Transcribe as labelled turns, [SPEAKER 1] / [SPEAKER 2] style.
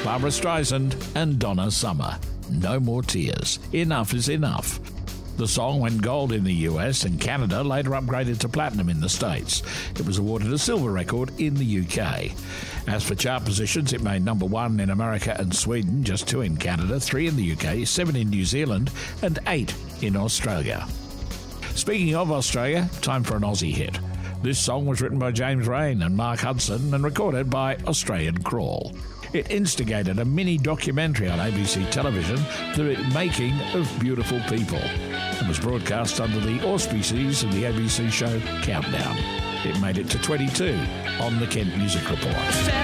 [SPEAKER 1] Barbara Streisand and Donna Summer. No More Tears. Enough is enough. The song went gold in the US and Canada, later upgraded to platinum in the States. It was awarded a silver record in the UK. As for chart positions, it made number 1 in America and Sweden, just 2 in Canada, 3 in the UK, 7 in New Zealand, and 8 in Australia. Speaking of Australia, time for an Aussie hit. This song was written by James Rain and Mark Hudson and recorded by Australian Crawl. It instigated a mini documentary on ABC television, The Making of Beautiful People, and was broadcast under the auspices of the ABC show Countdown. It made it to 22 on the Kent Music Report.